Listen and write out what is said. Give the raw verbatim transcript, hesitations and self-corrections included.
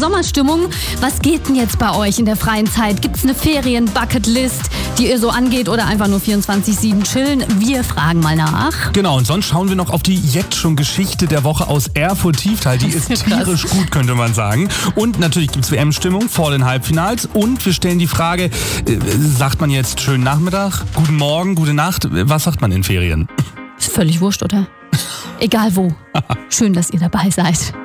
Sommerstimmung. Was geht denn jetzt bei euch in der freien Zeit? Gibt's eine Ferien-Bucketlist, die ihr so angeht oder einfach nur vierundzwanzig sieben chillen? Wir fragen mal nach. Genau, und sonst schauen wir noch auf die jetzt schon Geschichte der Woche aus Erfurt-Tieftal. Die ist tierisch gut, könnte man sagen. Und natürlich gibt's W M-Stimmung vor den Halbfinals. Und wir stellen die Frage, äh, sagt man jetzt schönen Nachmittag, guten Morgen, gute Nacht? Was sagt man in Ferien? Ist völlig wurscht, oder? Egal wo. Schön, dass ihr dabei seid.